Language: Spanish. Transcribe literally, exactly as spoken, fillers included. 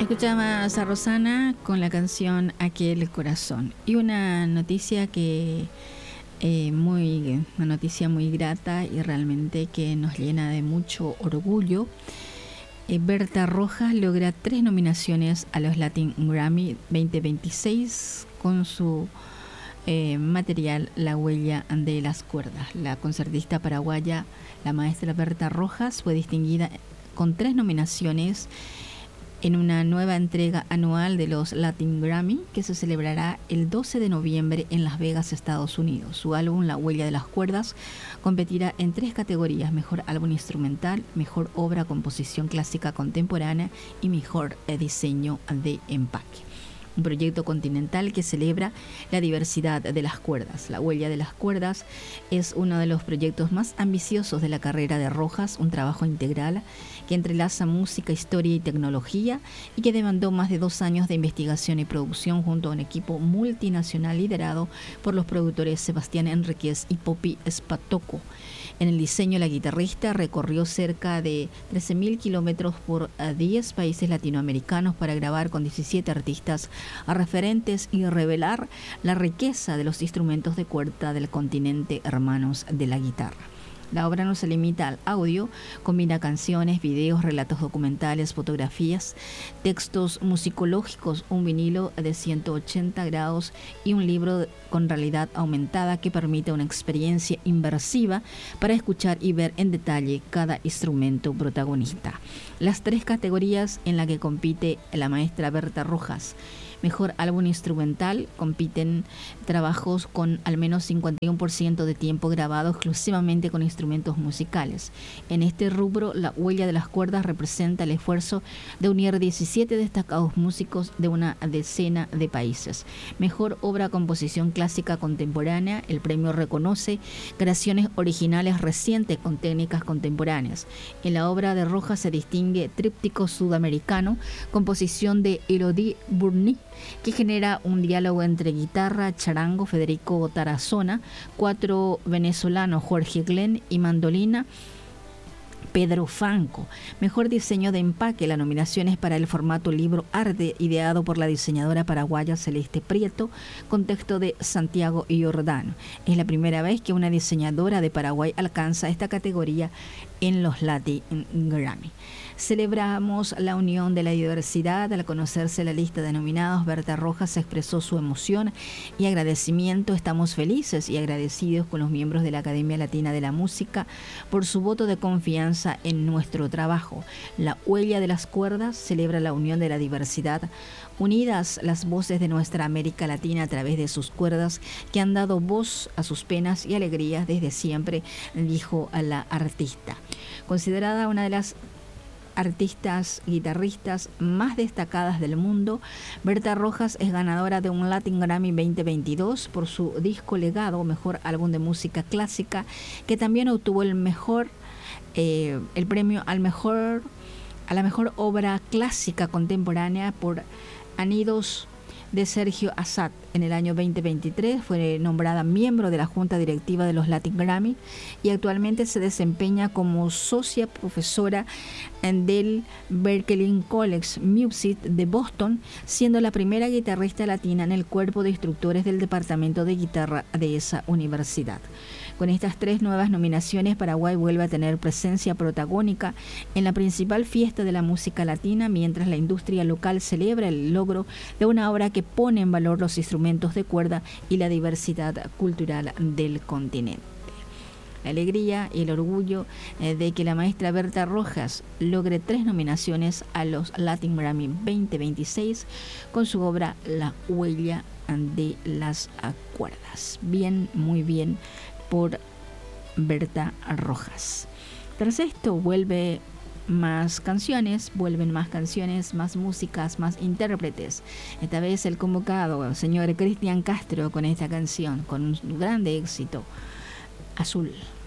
Escuchamos a Rosana con la canción Aquel Corazón. Y una noticia que eh, muy, una noticia muy grata y realmente que nos llena de mucho orgullo. Eh, Berta Rojas logra tres nominaciones a los Latin Grammy veinte veintiséis con su eh, material La Huella de las Cuerdas. La concertista paraguaya, la maestra Berta Rojas, fue distinguida con tres nominaciones en una nueva entrega anual de los Latin Grammy que se celebrará el doce de noviembre en Las Vegas, Estados Unidos. Su álbum La Huella de las Cuerdas competirá en tres categorías: Mejor Álbum Instrumental, Mejor Obra Composición Clásica Contemporánea y Mejor Diseño de Empaque. Un proyecto continental que celebra la diversidad de las cuerdas. La Huella de las Cuerdas es uno de los proyectos más ambiciosos de la carrera de Rojas, un trabajo integral que entrelaza música, historia y tecnología y que demandó más de dos años de investigación y producción junto a un equipo multinacional liderado por los productores Sebastián Enríquez y Poppy Spatoco. En el diseño, la guitarrista recorrió cerca de trece mil kilómetros por diez países latinoamericanos para grabar con diecisiete artistas a referentes y revelar la riqueza de los instrumentos de cuerda del continente hermanos de la guitarra. La obra no se limita al audio, combina canciones, videos, relatos documentales, fotografías, textos musicológicos, un vinilo de ciento ochenta grados y un libro con realidad aumentada que permite una experiencia inmersiva para escuchar y ver en detalle cada instrumento protagonista. Las tres categorías en las que compite la maestra Berta Rojas: Mejor Álbum Instrumental, compiten trabajos con al menos cincuenta y uno por ciento de tiempo grabado exclusivamente con instrumentos musicales. En este rubro, La Huella de las Cuerdas representa el esfuerzo de unir diecisiete destacados músicos de una decena de países. Mejor Obra Composición Clásica Contemporánea, el premio reconoce creaciones originales recientes con técnicas contemporáneas. En la obra de Rojas se distingue Tríptico Sudamericano, composición de Elodie Bourny, que genera un diálogo entre guitarra, charango, Federico Tarazona, cuatro venezolano, Jorge Glenn, y mandolina, Pedro Franco. Mejor diseño de empaque, la nominación es para el formato libro arte, ideado por la diseñadora paraguaya Celeste Prieto, con texto de Santiago Giordano. Es la primera vez que una diseñadora de Paraguay alcanza esta categoría en los Latin Grammy. Celebramos la unión de la diversidad. Al conocerse la lista de nominados, Berta Rojas expresó su emoción y agradecimiento. Estamos felices y agradecidos con los miembros de la Academia Latina de la Música por su voto de confianza en nuestro trabajo. La Huella de las Cuerdas celebra la unión de la diversidad, unidas las voces de nuestra América Latina a través de sus cuerdas que han dado voz a sus penas y alegrías desde siempre, dijo a la artista. Considerada una de las artistas guitarristas más destacadas del mundo, Berta Rojas es ganadora de un Latin Grammy veinte veintidós por su disco Legado, mejor álbum de música clásica, que también obtuvo el mejor eh, el premio al mejor a la mejor obra clásica contemporánea por Anidos de Sergio Assad. En el año veinte veintitrés fue nombrada miembro de la Junta Directiva de los Latin Grammy y actualmente se desempeña como socia profesora del Berklee College Music de Boston, siendo la primera guitarrista latina en el cuerpo de instructores del departamento de guitarra de esa universidad. Con estas tres nuevas nominaciones, Paraguay vuelve a tener presencia protagónica en la principal fiesta de la música latina, mientras la industria local celebra el logro de una obra que pone en valor los instrumentos de cuerda y la diversidad cultural del continente. La alegría y el orgullo eh, de que la maestra Berta Rojas logre tres nominaciones a los Latin Grammy veinte veintiséis con su obra La Huella de las Cuerdas. Bien, muy bien por Berta Rojas. Tras esto vuelve más canciones, vuelven más canciones, más músicas, más intérpretes. Esta vez el convocado, el señor Cristian Castro, con esta canción, con un grande éxito, Azul.